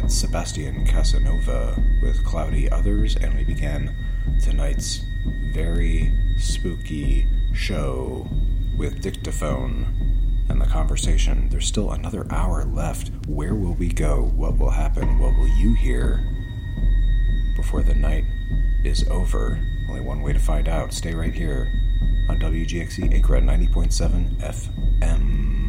Sebastian Casanova with Cloudy Others, and we began tonight's very spooky show with Dictaphone and the conversation. There's still another hour left. Where will we go? What will happen? What will you hear before the night is over? Only one way to find out. Stay right here on WGXE Acra 90.7 FM.